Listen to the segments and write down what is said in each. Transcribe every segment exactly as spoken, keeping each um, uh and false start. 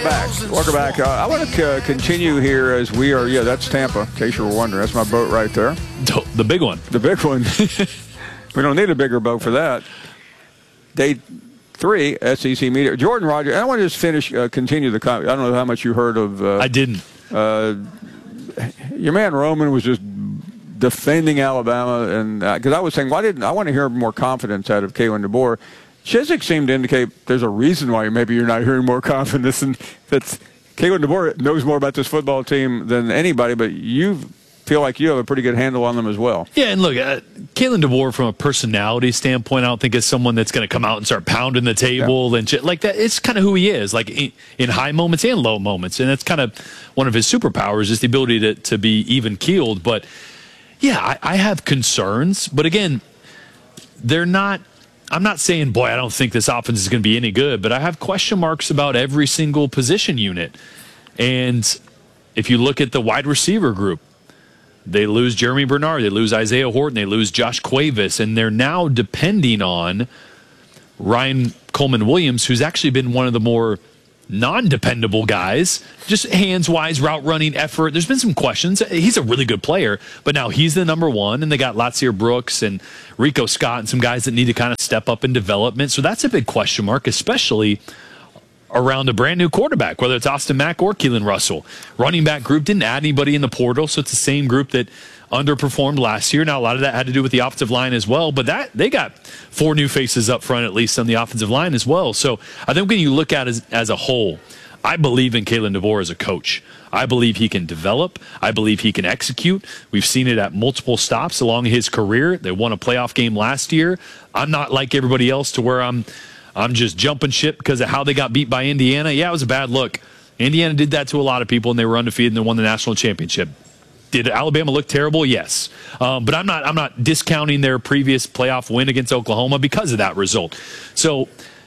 Back. Welcome back. Uh, I want to uh, continue here as we are. Yeah, that's Tampa, in case you were wondering. That's my boat right there. The big one. The big one. We don't need a bigger boat for that. Day three, S E C Media. Jordan Rodgers. I want to just finish, uh, continue the comment. I don't know how much you heard of. Uh, I didn't. Uh, your man Roman was just defending Alabama, and because uh, I was saying, why didn't I want to hear more confidence out of Kalen DeBoer? Chiswick seemed to indicate there's a reason why maybe you're not hearing more confidence, and that's Kalen DeBoer knows more about this football team than anybody, but you feel like you have a pretty good handle on them as well. Yeah, and look, uh, Kalen DeBoer, from a personality standpoint, I don't think is someone that's going to come out and start pounding the table yeah. and shit like that. It's kind of who he is, like in, in high moments and low moments, and that's kind of one of his superpowers is the ability to, to be even-keeled. But, yeah, I, I have concerns, but again, they're not – I'm not saying, boy, I don't think this offense is going to be any good, but I have question marks about every single position unit. And if you look at the wide receiver group, they lose Jeremy Bernard, they lose Isaiah Horton, they lose Josh Cuevas, and they're now depending on Ryan Coleman-Williams, who's actually been one of the more non-dependable guys, just hands-wise, route-running effort. There's been some questions. He's a really good player, but now he's the number one, and they got Latsier Brooks and Rico Scott and some guys that need to kind of step up in development. So that's a big question mark, especially around a brand-new quarterback, whether it's Austin Mack or Keelan Russell. Running back group didn't add anybody in the portal, so it's the same group that underperformed last year. Now, a lot of that had to do with the offensive line as well, but that they got four new faces up front, at least on the offensive line as well. So I think when you look at it as, as a whole, I believe in Kalen DeBoer as a coach. I believe he can develop. I believe he can execute. We've seen it at multiple stops along his career. They won a playoff game last year. I'm not like everybody else to where I'm I'm just jumping ship because of how they got beat by Indiana. Yeah, it was a bad look. Indiana did that to a lot of people, and they were undefeated and they won the national championship. Did Alabama look terrible? Yes. Um, but I'm not I'm not discounting their previous playoff win against Oklahoma because of that result. So,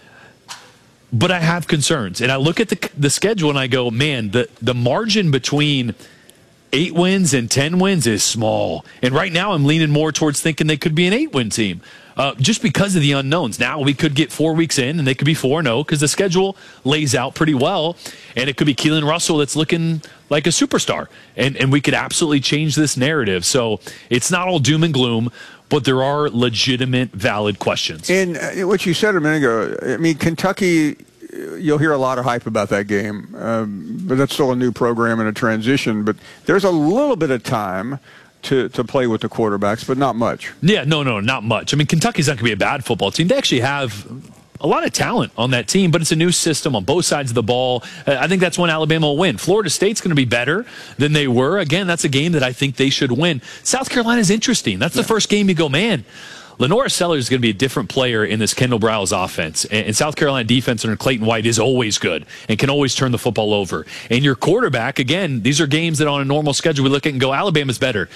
but I have concerns. And I look at the the schedule and I go, man, the, the margin between eight wins and ten wins is small. And right now I'm leaning more towards thinking they could be an eight-win team. Uh, just because of the unknowns. Now we could get four weeks in and they could be four and oh because the schedule lays out pretty well. And it could be Keelan Russell that's looking like a superstar. And, and we could absolutely change this narrative. So it's not all doom and gloom, but there are legitimate, valid questions. And uh, what you said a minute ago, I mean, Kentucky, you'll hear a lot of hype about that game. Um, but that's still a new program and a transition. But there's a little bit of time To, to play with the quarterbacks, but not much. Yeah, no, no, not much. I mean, Kentucky's not going to be a bad football team. They actually have a lot of talent on that team, but it's a new system on both sides of the ball. I think that's when Alabama will win. Florida State's going to be better than they were. Again, that's a game that I think they should win. South Carolina's interesting. That's the yeah. first game you go, man, Lenora Sellers is going to be a different player in this Kendall Briles offense. And South Carolina defense under Clayton White is always good and can always turn the football over. And your quarterback, again, these are games that on a normal schedule we look at and go, Alabama's better.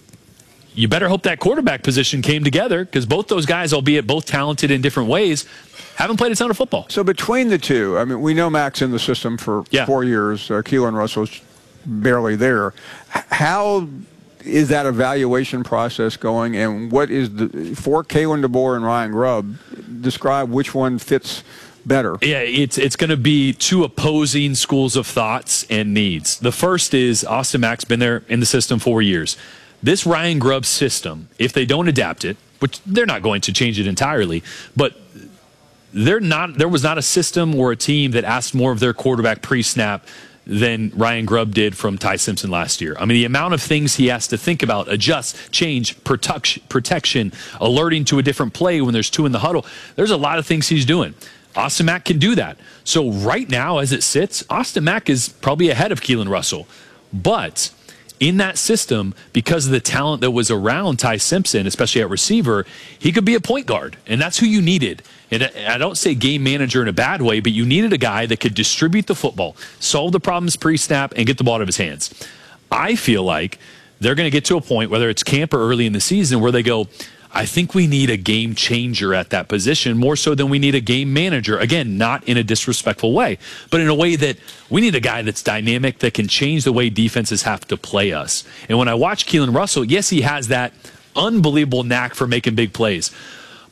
You better hope that quarterback position came together because both those guys, albeit both talented in different ways, haven't played a ton of football. So between the two, I mean, we know Mac's in the system for yeah. four years. Uh, Keelan Russell's barely there. How is that evaluation process going, and what is the for Kalen DeBoer and Ryan Grubb? Describe which one fits better. Yeah, it's it's going to be two opposing schools of thoughts and needs. The first is Austin Mack's been there in the system four years. This Ryan Grubb system, if they don't adapt it, which they're not going to change it entirely, but they're not. There was not a system or a team that asked more of their quarterback pre-snap than Ryan Grubb did from Ty Simpson last year. I mean, the amount of things he has to think about, adjust, change, protection, protection, alerting to a different play when there's two in the huddle. There's a lot of things he's doing. Austin Mack can do that. So right now, as it sits, Austin Mack is probably ahead of Keelan Russell. But in that system, because of the talent that was around Ty Simpson, especially at receiver, he could be a point guard, and that's who you needed. And I don't say game manager in a bad way, but you needed a guy that could distribute the football, solve the problems pre-snap, and get the ball out of his hands. I feel like they're going to get to a point, whether it's camp or early in the season, where they go, I think we need a game changer at that position, more so than we need a game manager. Again, not in a disrespectful way, but in a way that we need a guy that's dynamic, that can change the way defenses have to play us. And when I watch Keelan Russell, yes, he has that unbelievable knack for making big plays.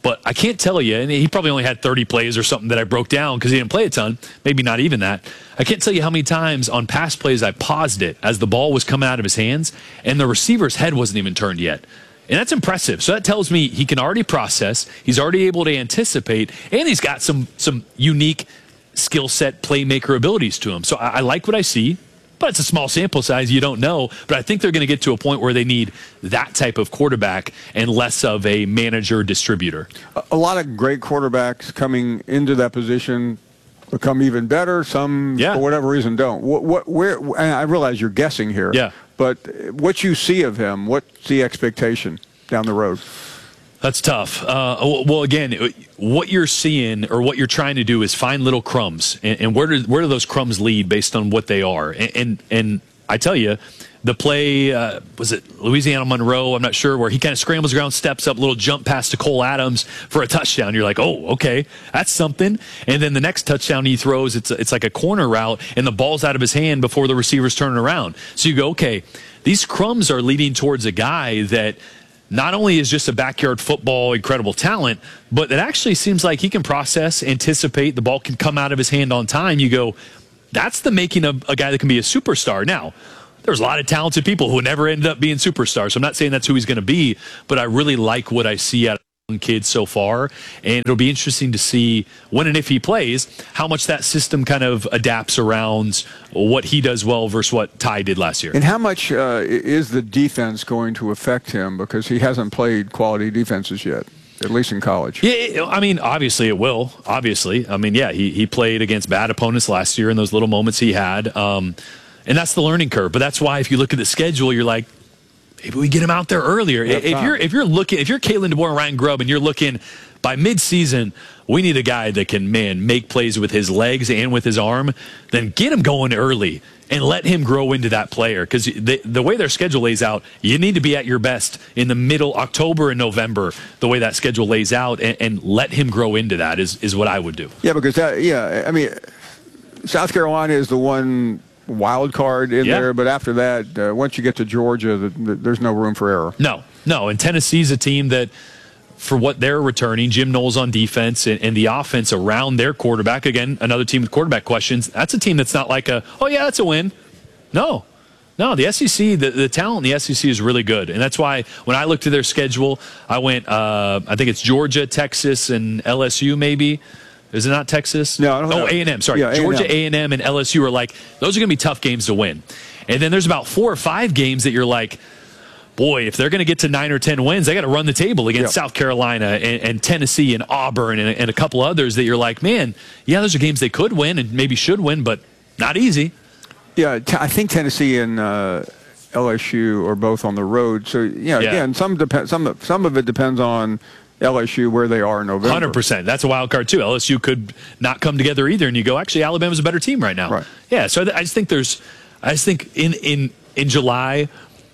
But I can't tell you, and he probably only had thirty plays or something that I broke down because he didn't play a ton, maybe not even that. I can't tell you how many times on pass plays I paused it as the ball was coming out of his hands and the receiver's head wasn't even turned yet. And that's impressive. So that tells me he can already process, he's already able to anticipate, and he's got some some unique skill set playmaker abilities to him. So I, I like what I see. But it's a small sample size. You don't know. But I think they're going to get to a point where they need that type of quarterback and less of a manager distributor. A lot of great quarterbacks coming into that position become even better. Some, yeah. for whatever reason, don't. What, what, where? And I realize you're guessing here. Yeah. But what you see of him, what's the expectation down the road? That's tough. Uh, well, again, what you're seeing or what you're trying to do is find little crumbs, and, and where do where do those crumbs lead based on what they are? And and, and I tell you, the play uh, was it Louisiana Monroe? I'm not sure, where he kind of scrambles around, steps up, little jump pass to Cole Adams for a touchdown. You're like, oh, okay, that's something. And then the next touchdown he throws, it's it's like a corner route, and the ball's out of his hand before the receiver's turning around. So you go, okay, these crumbs are leading towards a guy that not only is just a backyard football incredible talent, but it actually seems like he can process, anticipate, the ball can come out of his hand on time. You go, that's the making of a guy that can be a superstar. Now, there's a lot of talented people who never ended up being superstars, so I'm not saying that's who he's going to be, but I really like what I see out of kids so far, and it'll be interesting to see when and if he plays how much that system kind of adapts around what he does well versus what Ty did last year. And how much uh, is the defense going to affect him, because he hasn't played quality defenses yet, at least in college? Yeah, I mean, obviously it will. Obviously, I mean, yeah, he he played against bad opponents last year in those little moments he had, um, and that's the learning curve. But that's why if you look at the schedule, you're like, maybe we get him out there earlier. If time. you're if you're looking, if you're Kalen DeBoer and Ryan Grubb, and you're looking by midseason, we need a guy that can, man, make plays with his legs and with his arm. Then get him going early and let him grow into that player. Because the, the way their schedule lays out, you need to be at your best in the middle October and November. The way that schedule lays out, and, and let him grow into that is is what I would do. Yeah, because that, yeah, I mean, South Carolina is the one wild card in yeah. there, but after that, uh, once you get to Georgia, the, the, there's no room for error. No, no, and Tennessee's a team that, for what they're returning, Jim Knowles on defense and, and the offense around their quarterback, again, another team with quarterback questions, that's a team that's not like a, oh yeah, that's a win. No, no, the S E C, the, the talent in the S E C is really good, and that's why when I looked at their schedule, I went, uh, I think it's Georgia, Texas, and L S U maybe. Is it not Texas? No, I don't know. Oh, A and M. Sorry. Yeah, Georgia, A and M, and L S U are like, those are going to be tough games to win. And then there's about four or five games that you're like, boy, if they're going to get to nine or ten wins, they got to run the table against yep. South Carolina and, and Tennessee and Auburn and, and a couple others that you're like, man, yeah, those are games they could win and maybe should win, but not easy. Yeah, t- I think Tennessee and uh, L S U are both on the road. So, you know, yeah. again, some, dep- some, some of it depends on L S U, where they are in November. one hundred percent. That's a wild card, too. L S U could not come together either, and you go, actually, Alabama's a better team right now. Right. Yeah, so I just think there's – I just think in, in, in July,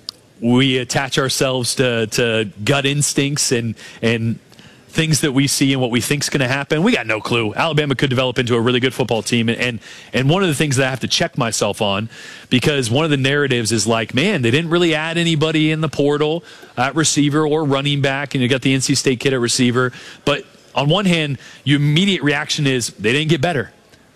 we attach ourselves to, to gut instincts and and things that we see and what we think is going to happen. We got no clue. Alabama could develop into a really good football team. And, and and one of the things that I have to check myself on, because one of the narratives is like, man, they didn't really add anybody in the portal at receiver or running back, and you got the N C State kid at receiver. But on one hand, your immediate reaction is they didn't get better.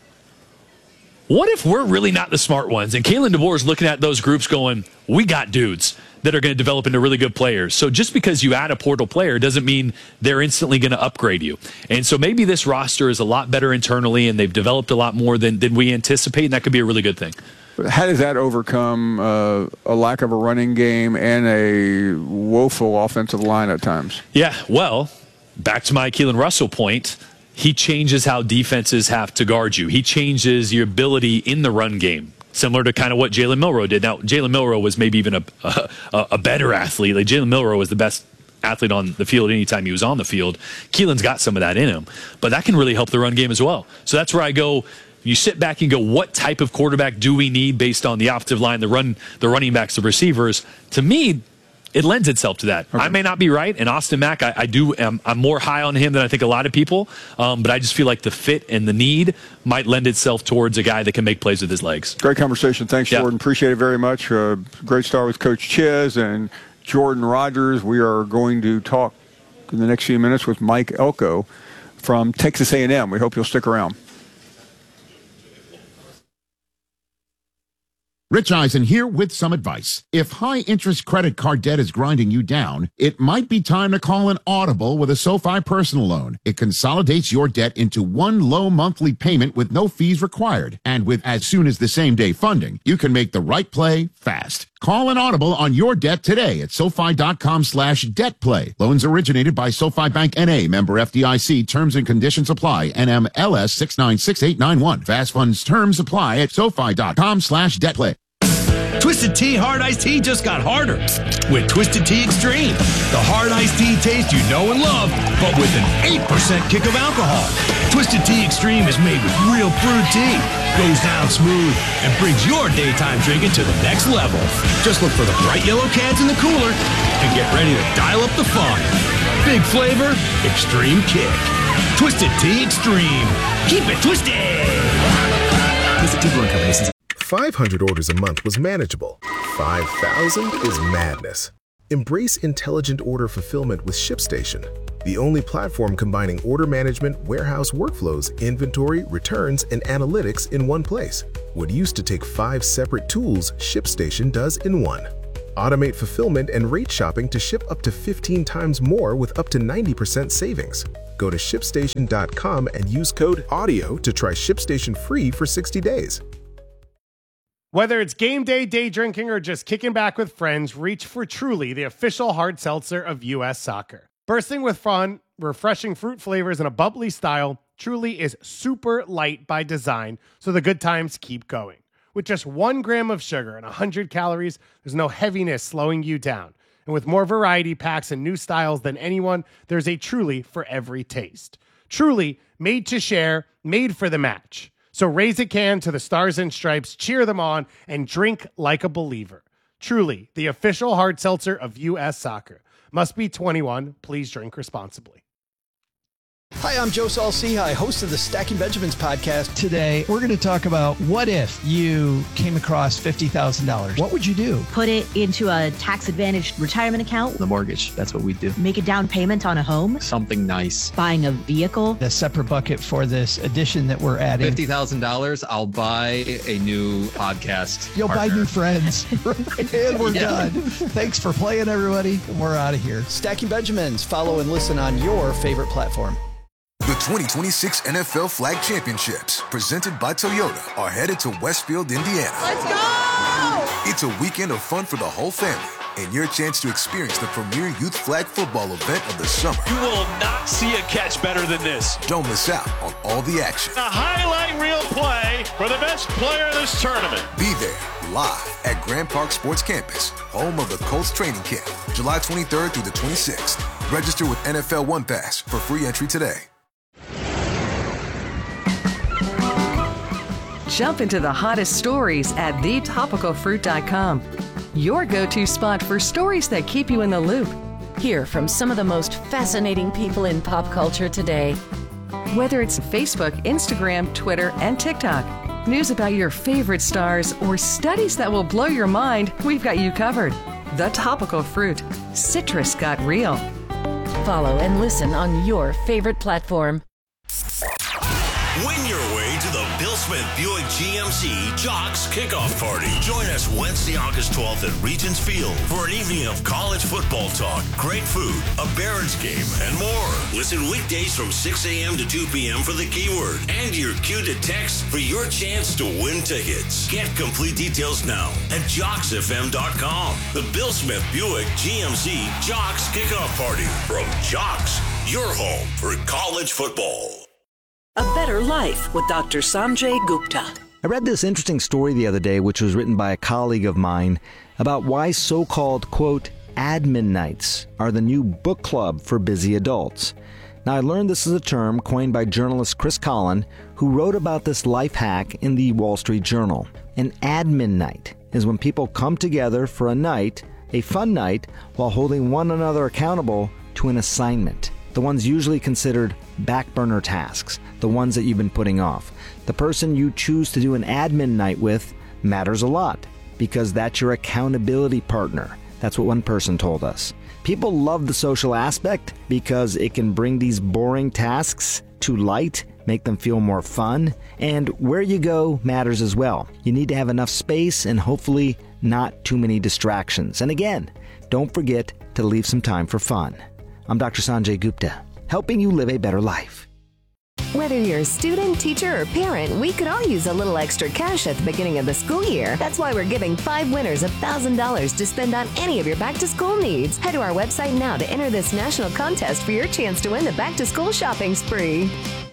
What if we're really not the smart ones? And Kalen DeBoer is looking at those groups going, we got dudes that are going to develop into really good players. So just because you add a portal player doesn't mean they're instantly going to upgrade you. And so maybe this roster is a lot better internally, and they've developed a lot more than, than we anticipate, and that could be a really good thing. How does that overcome uh, a lack of a running game and a woeful offensive line at times? Yeah, well, back to my Keelan Russell point, he changes how defenses have to guard you. He changes your ability in the run game, similar to kind of what Jalen Milroe did. Now, Jalen Milroe was maybe even a, a, a better athlete. Like Jalen Milroe was the best athlete on the field anytime he was on the field. Keelan's got some of that in him, but that can really help the run game as well. So that's where I go. You sit back and go, what type of quarterback do we need based on the offensive line, the run, the running backs, the receivers? To me, it lends itself to that. Okay. I may not be right, and Austin Mack, I, I do. I'm, I'm more high on him than I think a lot of people. Um, but I just feel like the fit and the need might lend itself towards a guy that can make plays with his legs. Great conversation. Thanks, yeah. Jordan. Appreciate it very much. Uh, great start with Coach Chiz and Jordan Rodgers. We are going to talk in the next few minutes with Mike Elko from Texas A and M. We hope you'll stick around. Rich Eisen here with some advice. If high-interest credit card debt is grinding you down, it might be time to call an audible with a SoFi personal loan. It consolidates your debt into one low monthly payment with no fees required. And with as soon as the same-day funding, you can make the right play fast. Call an audible on your debt today at SoFi.com slash debt play. Loans originated by SoFi Bank N A, member F D I C. Terms and conditions apply. N M L S six nine six eight nine one. Fast funds terms apply at SoFi.com slash debt play. Twisted Tea Hard Iced Tea just got harder with Twisted Tea Extreme. The hard iced tea taste you know and love, but with an eight percent kick of alcohol. Twisted Tea Extreme is made with real brewed tea, goes down smooth, and brings your daytime drinking to the next level. Just look for the bright yellow cans in the cooler and get ready to dial up the fun. Big flavor, extreme kick. Twisted Tea Extreme. Keep it twisted. Twisted Tea Brewing Company. five hundred orders a month was manageable. five thousand is madness. Embrace intelligent order fulfillment with ShipStation, the only platform combining order management, warehouse workflows, inventory, returns, and analytics in one place. What used to take five separate tools, ShipStation does in one. Automate fulfillment and rate shopping to ship up to fifteen times more with up to ninety percent savings. Go to ship station dot com and use code AUDIO to try ShipStation free for sixty days. Whether it's game day, day drinking, or just kicking back with friends, reach for Truly, the official hard seltzer of U S Soccer. Bursting with fun, refreshing fruit flavors, and a bubbly style, Truly is super light by design, so the good times keep going. With just one gram of sugar and one hundred calories, there's no heaviness slowing you down. And with more variety packs and new styles than anyone, there's a Truly for every taste. Truly, made to share, made for the match. So raise a can to the Stars and Stripes, cheer them on, and drink like a believer. Truly, the official hard seltzer of U S Soccer. Must be twenty-one. Please drink responsibly. Hi, I'm Joe Saul-Sehy, host of the Stacking Benjamins podcast. Today, we're going to talk about what if you came across fifty thousand dollars. What would you do? Put it into a tax-advantaged retirement account. The mortgage, that's what we do. Make a down payment on a home. Something nice. Buying a vehicle. A separate bucket for this addition that we're adding. fifty thousand dollars, I'll buy a new podcast You'll partner. buy new friends. And we're yeah. done. Thanks for playing, everybody. We're out of here. Stacking Benjamins. Follow and listen on your favorite platform. The twenty twenty-six N F L Flag Championships, presented by Toyota, are headed to Westfield, Indiana. Let's go! It's a weekend of fun for the whole family and your chance to experience the premier youth flag football event of the summer. You will not see a catch better than this. Don't miss out on all the action. A highlight reel play for the best player of this tournament. Be there live at Grand Park Sports Campus, home of the Colts training camp, July twenty-third through the twenty-sixth. Register with N F L One Pass for free entry today. Jump into the hottest stories at the topical fruit dot com. Your go-to spot for stories that keep you in the loop. Hear from some of the most fascinating people in pop culture today. Whether it's Facebook, Instagram, Twitter, and TikTok, news about your favorite stars, or studies that will blow your mind, we've got you covered. The Topical Fruit. Citrus got real. Follow and listen on your favorite platform. Win your way to the Bill Smith Buick G M C Jocks Kickoff Party. Join us Wednesday, August twelfth at Regents Field for an evening of college football talk, great food, a Barons game, and more. Listen weekdays from six a.m. to two p.m. for the keyword and your cue to text for your chance to win tickets. Get complete details now at jocks f m dot com. The Bill Smith Buick G M C Jocks Kickoff Party from Jocks, your home for college football. A Better Life with Doctor Sanjay Gupta. I read this interesting story the other day, which was written by a colleague of mine, about why so-called, quote, admin nights are the new book club for busy adults. Now, I learned this is a term coined by journalist Chris Collin, who wrote about this life hack in the Wall Street Journal. An admin night is when people come together for a night, a fun night, while holding one another accountable to an assignment. The ones usually considered back burner tasks, the ones that you've been putting off. The person you choose to do an admin night with matters a lot because that's your accountability partner. That's what one person told us. People love the social aspect because it can bring these boring tasks to light, make them feel more fun, and where you go matters as well. You need to have enough space and hopefully not too many distractions. And again, don't forget to leave some time for fun. I'm Doctor Sanjay Gupta, helping you live a better life. Whether you're a student, teacher, or parent, we could all use a little extra cash at the beginning of the school year. That's why we're giving five winners one thousand dollars to spend on any of your back-to-school needs. Head to our website now to enter this national contest for your chance to win the back-to-school shopping spree.